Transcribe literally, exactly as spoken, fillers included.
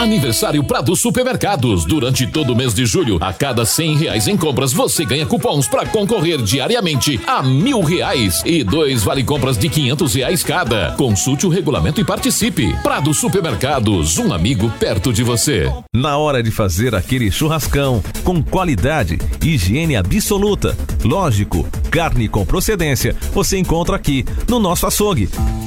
Aniversário Prado Supermercados. Durante todo o mês de julho, a cada cem reais em compras, você ganha cupons para concorrer diariamente a mil reais e dois vale compras de quinhentos reais cada. Consulte o regulamento e participe. Prado Supermercados, um amigo perto de você. Na hora de fazer aquele churrascão com qualidade, higiene absoluta, lógico, carne com procedência, você encontra aqui no nosso açougue.